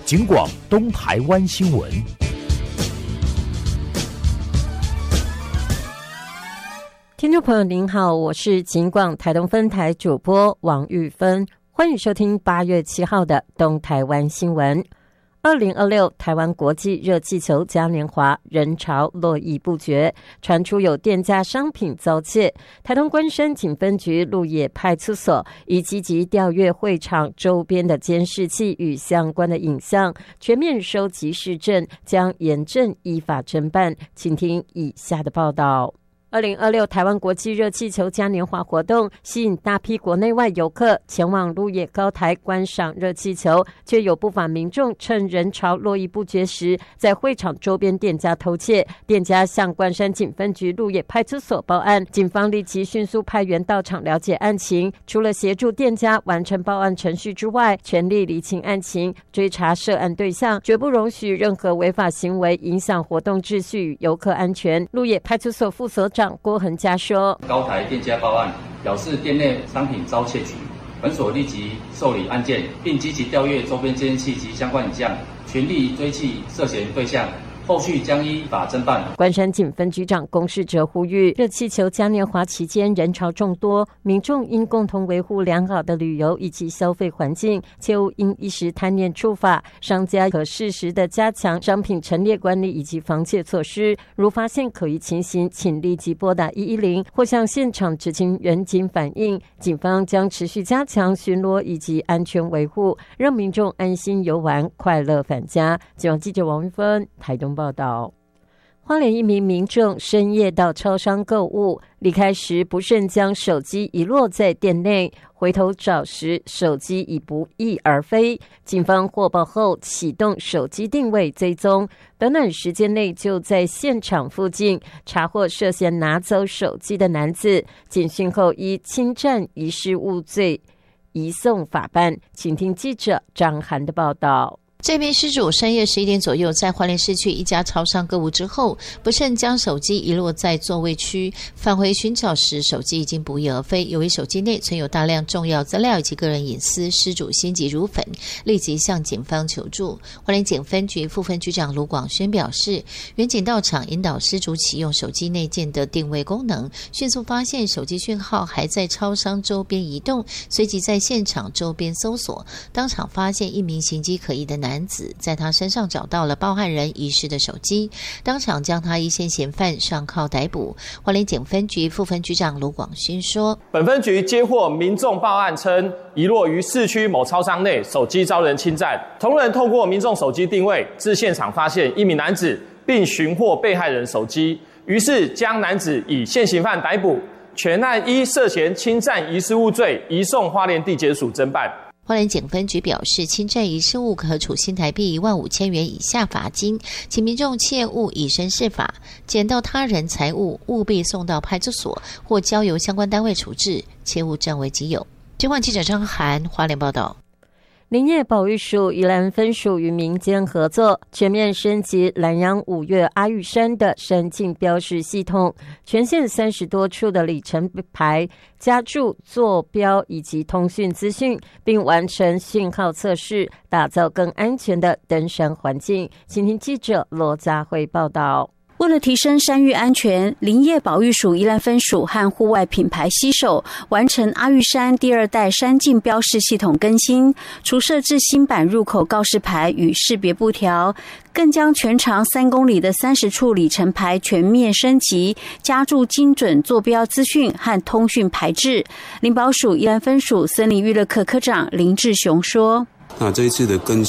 警广东台湾新闻。 听众朋友您好，我是警广台东分台主播王玉芬，欢迎收听8月7号的东台湾新闻。2026台湾国际热气球嘉年华人潮络绎不绝，传出有店家商品遭窃。台东关山警分局鹿野派出所已积极调阅会场周边的监视器与相关的影像，全面收集事证，将严正依法侦办。请听以下的报道。2026台湾国际热气球嘉年华活动吸引大批国内外游客前往鹿野高台观赏热气球，却有不法民众趁人潮络绎不绝时，在会场周边店家偷窃。店家向关山警分局鹿野派出所报案，警方立即迅速派员到场了解案情，除了协助店家完成报案程序之外，全力厘清案情，追查涉案对象，绝不容许任何违法行为影响活动秩序与游客安全。鹿野派出所副所长郭恒嘉说： 高台店家报案，表示店内商品遭窃取，本所立即受理案件，并积极调阅周边监视器及相关影像，全力追缉涉嫌对象，后续将依法侦办。 关山警分局长龚世哲呼吁，热气球嘉年华期间人潮众多，民众应共同维护良好的旅游以及消费环境，切勿因一时贪念触法。商家可适时的加强商品陈列管理以及防窃措施，如发现可疑情形，请立即拨打110或向现场执勤员警反映。警方将持续加强巡逻以及安全维护，让民众安心游玩，快乐返家。警方记者王玉芬台东报道。花莲一名民众深夜到超商购物，离开时不慎将手机遗落在店内，回头找时手机已不翼而飞。警方获报后启动手机定位追踪，短短时间内就在现场附近查获涉嫌拿走手机的男子，检讯后依侵占遗失物罪移送法办。请听记者张涵的报道。 这名失主深夜11点左右在花莲市区一家超商购物之后，不慎将手机遗落在座位区，返回寻找时手机已经不翼而飞。由于手机内存有大量重要资料以及个人隐私，失主心急如焚，立即向警方求助。花莲警分局副分局长卢广轩表示，员警到场引导失主启用手机内建的定位功能，迅速发现手机讯号还在超商周边移动，随即在现场周边搜索，当场发现一名行迹可疑的男子，在他身上找到了报案人遗失的手机，当场将他依现嫌犯上铐逮捕。花莲警分局副分局长卢广勋说， 本分局接获民众报案称，遗落于市区某超商内手机遭人侵占，同仁透过民众手机定位至现场发现一名男子，并寻获被害人手机，于是将男子以现行犯逮捕，全案依涉嫌侵占遗失物罪移送花莲地检署侦办。 花莲警分局表示，侵占遗失物可处新台币15000元以下罚金，请民众切勿以身试法，捡到他人财物务必送到派出所或交由相关单位处置，切勿占为己有。警广记者张涵花莲报道。 林业保育署宜兰分署与民间合作，全面升级兰阳五岳阿玉山的山径标示系统，全县30多处的里程牌加注坐标以及通讯资讯，并完成讯号测试，打造更安全的登山环境。请听记者罗佳慧报道。 为了提升山域安全，林业保育署宜兰分署和户外品牌携手，完成阿玉山第2代山径标示系统更新，除设置新版入口告示牌与识别布条，更将全长3公里的30处里程牌全面升级，加注精准坐标资讯和通讯牌制。林保署宜兰分署森林娱乐科科长林志雄说， 那这一次的更